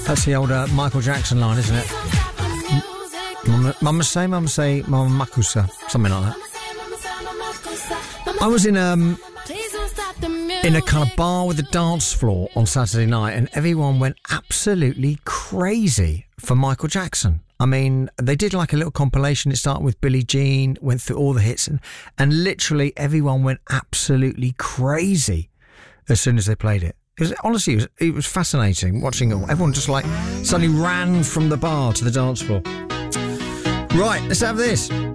That's the old Michael Jackson line, isn't it? Mama say, Mama Makusa, something like that. I was in a kind of bar with a dance floor on Saturday night, and everyone went absolutely crazy for Michael Jackson. I mean, they did like a little compilation. It started with Billie Jean, went through all the hits, and literally everyone went absolutely crazy as soon as they played it. Honestly, it was fascinating watching it all. Everyone just like suddenly ran from the bar to the dance floor. Right, let's have this.